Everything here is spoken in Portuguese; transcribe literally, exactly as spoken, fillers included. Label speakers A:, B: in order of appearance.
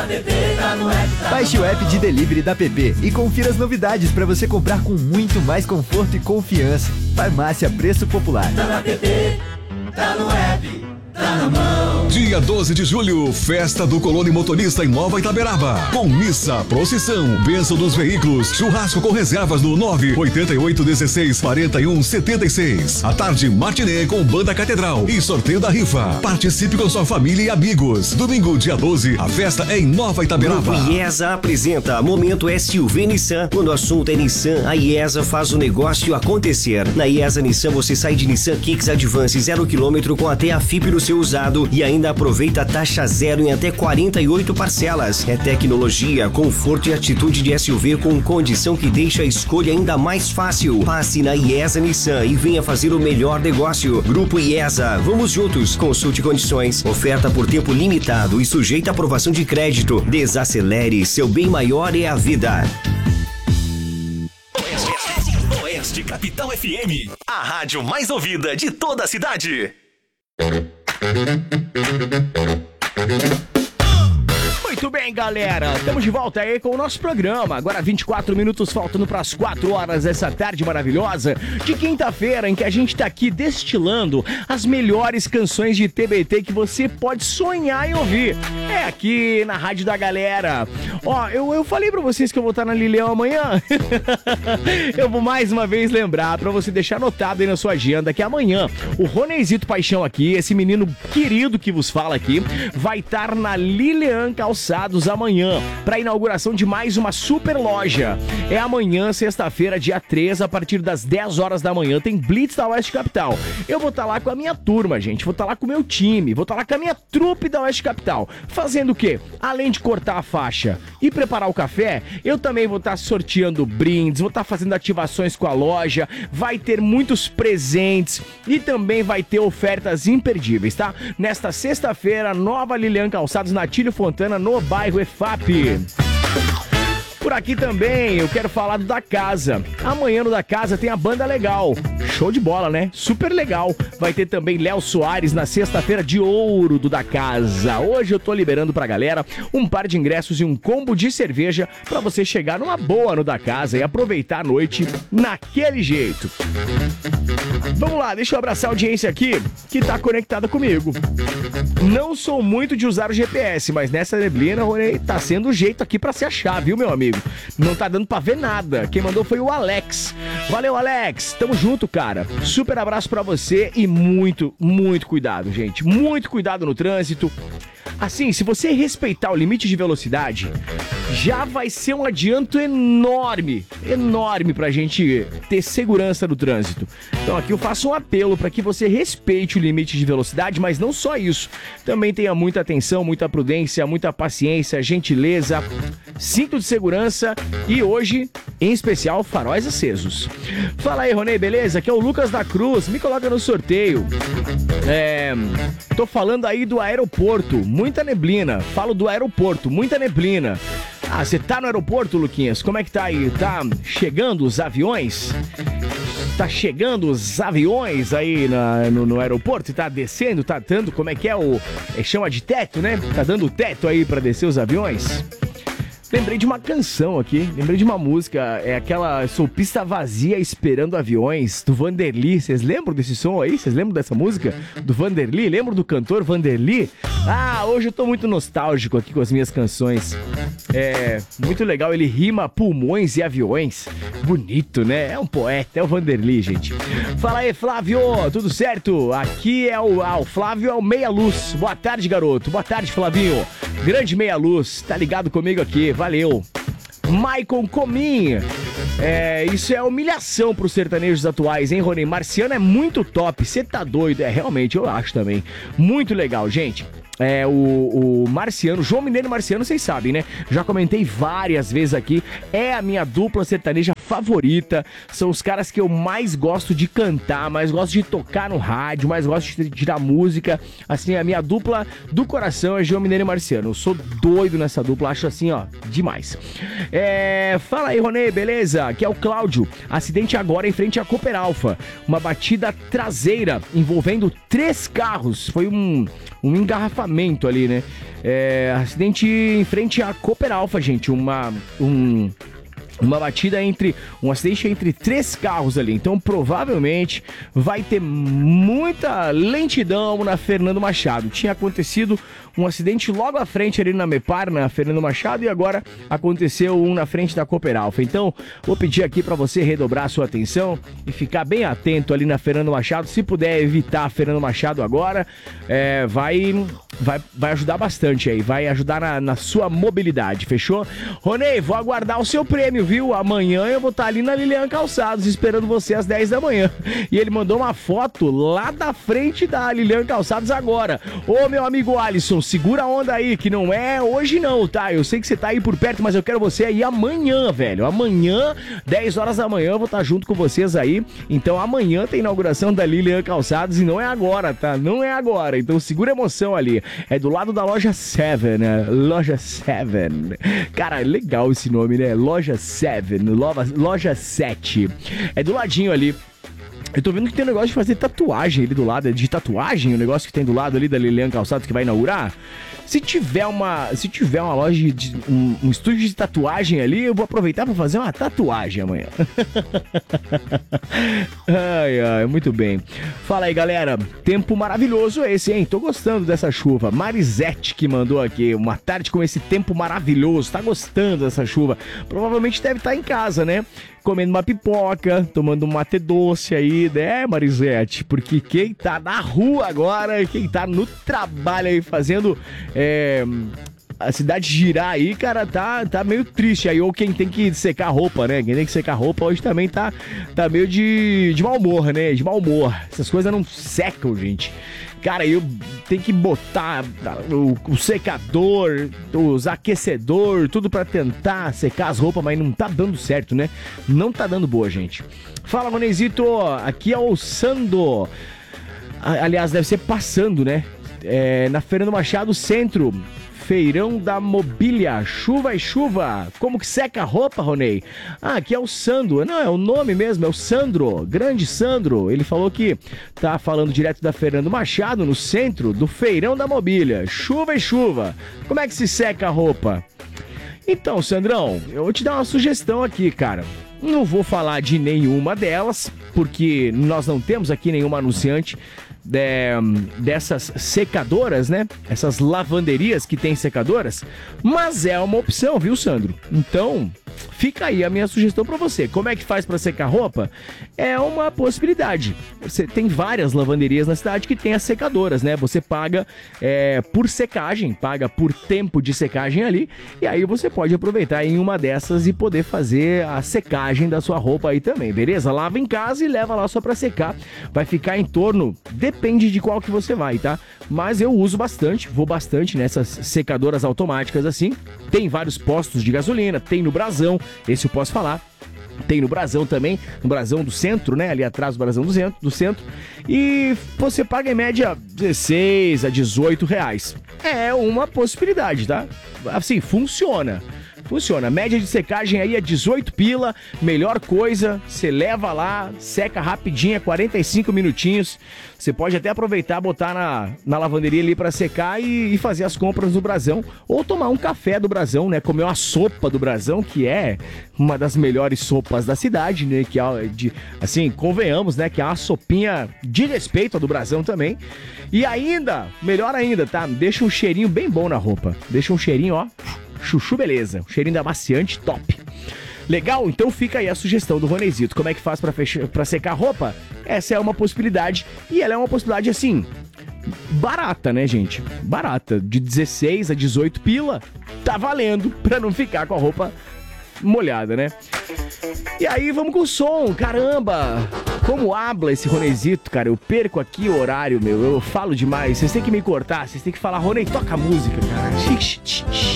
A: Baixe o app de delivery da P P e confira as novidades para você comprar com muito mais conforto e confiança. Farmácia Preço Popular.
B: Tá na P P, tá no app, tá na mão.
C: Dia doze de julho, festa do Colônia Motorista em Nova Itaberaba. Com missa, procissão, bênção dos veículos, churrasco com reservas no nove oito oito um seis quatro um sete seis. À tarde, matinê com banda catedral e sorteio da rifa. Participe com sua família e amigos. Domingo, dia doze, a festa é em Nova Itaberaba.
D: Grupo IESA apresenta Momento S U V Nissan. Quando o assunto é Nissan, a IESA faz o negócio acontecer. Na IESA Nissan você sai de Nissan Kicks Advance zero quilômetro com até a F I P no seu usado e ainda aproveita a taxa zero em até quarenta e oito parcelas. É tecnologia, conforto e atitude de S U V com condição que deixa a escolha ainda mais fácil. Passe na IESA Nissan e venha fazer o melhor negócio. Grupo IESA, vamos juntos. Consulte condições. Oferta por tempo limitado e sujeita à aprovação de crédito. Desacelere, seu bem maior é a vida.
E: Oeste, Oeste Capital F M, a rádio mais ouvida de toda a cidade.
F: Muito bem, galera, estamos de volta aí com o nosso programa. Agora vinte e quatro minutos faltando para as quatro horas dessa tarde maravilhosa de quinta-feira, em que a gente tá aqui destilando as melhores canções de T B T que você pode sonhar em ouvir. É aqui na Rádio da Galera. Ó, eu, eu falei pra vocês que eu vou estar na Lilian amanhã. Eu vou mais uma vez lembrar pra você deixar anotado aí na sua agenda que amanhã o Ronezito Paixão aqui, esse menino querido que vos fala aqui, vai estar na Lilian Calçados amanhã pra inauguração de mais uma super loja. É amanhã, sexta-feira, dia treze, a partir das dez horas da manhã, tem Blitz da Oeste Capital. Eu vou estar lá com a minha turma, gente. Vou estar lá com o meu time. Vou estar lá com a minha trupe da Oeste Capital. Fazendo o quê? Além de cortar a faixa e preparar o café, eu também vou estar sorteando brindes, vou estar fazendo ativações com a loja, vai ter muitos presentes e também vai ter ofertas imperdíveis, tá? Nesta sexta-feira, nova Lilian Calçados na Tílio Fontana, no bairro E F A P. Por aqui também eu quero falar do Da Casa. Amanhã no Da Casa tem a Banda Legal. Show de bola, né? Super legal. Vai ter também Léo Soares na sexta-feira de ouro do Da Casa. Hoje eu tô liberando pra galera um par de ingressos e um combo de cerveja pra você chegar numa boa no Da Casa e aproveitar a noite naquele jeito. Vamos lá, deixa eu abraçar a audiência aqui que tá conectada comigo. Não sou muito de usar o G P S, mas nessa neblina, Rony, tá sendo o jeito aqui pra se achar, viu, meu amigo? Não tá dando pra ver nada. Quem mandou foi o Alex. Valeu, Alex. Tamo junto, cara. Super abraço pra você e muito, muito cuidado, gente. Muito cuidado no trânsito. Assim, se você respeitar o limite de velocidade, já vai ser um adianto enorme, enorme pra gente ter segurança no trânsito. Então aqui eu faço um apelo para que você respeite o limite de velocidade, mas não só isso. Também tenha muita atenção, muita prudência, muita paciência, gentileza, cinto de segurança e hoje, em especial, faróis acesos. Fala aí, Ronei, beleza? Aqui é o Lucas da Cruz, me coloca no sorteio. É... Tô falando aí do aeroporto, muita neblina. Falo do aeroporto, muita neblina. Ah, você tá no aeroporto, Luquinhas? Como é que tá aí? Tá chegando os aviões? Tá chegando os aviões aí na, no, no aeroporto? Tá descendo? Tá dando? Como é que é o... É, chama de teto, né? Tá dando teto aí pra descer os aviões? Lembrei de uma canção aqui, lembrei de uma música, é aquela Sou Pista Vazia Esperando Aviões, do Vanderly. Vocês lembram desse som aí? Vocês lembram dessa música? Do Vanderly? Lembram do cantor Vanderly? Ah, hoje eu tô muito nostálgico aqui com as minhas canções. É muito legal, ele rima pulmões e aviões. Bonito, né? É um poeta, é o Vanderly, gente. Fala aí, Flávio, tudo certo? Aqui é o, ah, o Flávio é o Meia Luz. Boa tarde, garoto. Boa tarde, Flavinho. Grande Meia Luz, tá ligado comigo aqui, valeu. Maicon Comin, é, isso é humilhação pros sertanejos atuais, hein, Rony? Marciano é muito top, você tá doido, é, realmente, eu acho também. Muito legal, gente. É, o, o Marciano, João Mineiro e Marciano, vocês sabem, né? Já comentei várias vezes aqui, é a minha dupla sertaneja favorita, são os caras que eu mais gosto de cantar, mais gosto de tocar no rádio, mais gosto de tirar música. Assim, a minha dupla do coração é João Mineiro e Marciano. Eu sou doido nessa dupla, acho assim, ó, demais. É... Fala aí, Ronei, beleza? Aqui é o Cláudio. Acidente agora em frente à Cooper Alpha. Uma batida traseira envolvendo três carros. Foi um, um engarrafamento ali, né? É... Acidente em frente à Cooper Alpha, gente. Uma... Um... Uma batida entre, um acidente entre três carros ali, então provavelmente vai ter muita lentidão na Fernando Machado. Tinha acontecido um acidente logo à frente ali na Mepar, na Fernando Machado, e agora aconteceu um na frente da Cooper Alpha. Então, vou pedir aqui para você redobrar a sua atenção e ficar bem atento ali na Fernando Machado. Se puder evitar a Fernando Machado agora, é, vai, vai, vai ajudar bastante aí, vai ajudar na, na sua mobilidade, fechou? Ronei, vou aguardar o seu prêmio, viu? Amanhã eu vou estar ali na Lilian Calçados esperando você às dez da manhã. E ele mandou uma foto lá da frente da Lilian Calçados agora. Ô, meu amigo Alisson, segura a onda aí, que não é hoje não, tá? Eu sei que você tá aí por perto, mas eu quero você aí amanhã, velho. Amanhã, dez horas da manhã, eu vou estar junto com vocês aí. Então amanhã tem inauguração da Lilian Calçados e não é agora, tá? Não é agora. Então segura a emoção ali. É do lado da loja Seven, né? Loja Seven. Cara, legal esse nome, né? Loja Seven, loja sete. É do ladinho ali. Eu tô vendo que tem um negócio de fazer tatuagem ali do lado. É de tatuagem o negócio que tem do lado ali da Lilian Calçados que vai inaugurar? Se tiver uma, se tiver uma loja de um, um estúdio de tatuagem ali, eu vou aproveitar pra fazer uma tatuagem amanhã. Ai, ai, muito bem. Fala aí, galera. Tempo maravilhoso esse, hein? Tô gostando dessa chuva. Marisete que mandou aqui. Uma tarde com esse tempo maravilhoso. Tá gostando dessa chuva? Provavelmente deve estar em casa, né? Comendo uma pipoca, tomando um mate doce aí, né, Marisete? Porque quem tá na rua agora, quem tá no trabalho aí fazendo é, a cidade girar aí, cara, tá, tá meio triste aí. Ou quem tem que secar roupa, né? Quem tem que secar roupa hoje também tá, tá meio de, de mau humor, né? De mau humor. Essas coisas não secam, gente. Cara, eu tenho que botar o, o secador, os aquecedor, tudo pra tentar secar as roupas, mas não tá dando certo, né? Não tá dando boa, gente. Fala, Ronezito, aqui é o Sando. Aliás, deve ser passando, né? É, na Fernando Machado, centro. Feirão da Mobília, chuva e chuva. Como que seca a roupa, Ronei? Ah, aqui é o Sandro. Não, é o nome mesmo, é o Sandro. Grande Sandro. Ele falou que tá falando direto da Fernando Machado, no centro do Feirão da Mobília. Chuva e chuva. Como é que se seca a roupa? Então, Sandrão, eu vou te dar uma sugestão aqui, cara. Não vou falar de nenhuma delas, porque nós não temos aqui nenhuma anunciante De, dessas secadoras, né? Essas lavanderias que tem secadoras, mas é uma opção, viu, Sandro? Então, fica aí a minha sugestão pra você. Como é que faz pra secar roupa? É uma possibilidade. Você tem várias lavanderias na cidade que tem as secadoras, né? Você paga é, por secagem, paga por tempo de secagem ali, e aí você pode aproveitar em uma dessas e poder fazer a secagem da sua roupa aí também, beleza? Lava em casa e leva lá só pra secar. Vai ficar em torno, depende de qual que você vai, tá? Mas eu uso bastante, vou bastante nessas secadoras automáticas assim. Tem vários postos de gasolina, tem no Brasão, esse eu posso falar. Tem no Brasão também, no Brasão do centro, né? Ali atrás do Brasão do centro, do centro. E você paga em média dezesseis a dezoito reais. É uma possibilidade, tá? Assim, funciona. Funciona, média de secagem aí é dezoito pila, melhor coisa, você leva lá, seca rapidinho, quarenta e cinco minutinhos, você pode até aproveitar, botar na, na lavanderia ali pra secar e, e fazer as compras do Brasão, ou tomar um café do Brasão, né, comer uma sopa do Brasão, que é uma das melhores sopas da cidade, né, que é, de, assim, convenhamos, né, que é uma sopinha de respeito a do Brasão também, e ainda, melhor ainda, tá, deixa um cheirinho bem bom na roupa, deixa um cheirinho, ó, chuchu beleza, um cheirinho da amaciante top. Legal? Então fica aí a sugestão do Ronezito. Como é que faz pra, fechar, pra secar a roupa? Essa é uma possibilidade. E ela é uma possibilidade, assim, barata, né, gente? Barata. De dezesseis a dezoito pila, tá valendo pra não ficar com a roupa molhada, né? E aí, vamos com o som. Caramba! Como habla esse Ronezito, cara? Eu perco aqui o horário, meu. Eu falo demais. Vocês têm que me cortar. Vocês têm que falar, Ronei, toca a música, cara.